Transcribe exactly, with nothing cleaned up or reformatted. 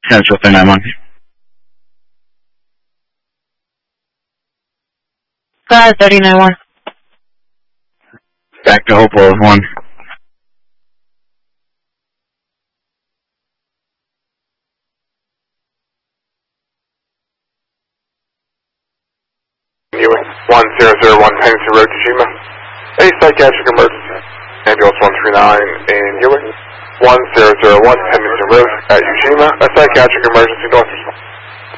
Central three nine one. Five thirty nine one. Back to Hopewell is one. Ewing, one zero zero one Pennington Road, Ujima. A psychiatric emergency. Ambulance one three nine in Ewing. one zero zero one Pennington Road at Ujima. A psychiatric emergency, north response.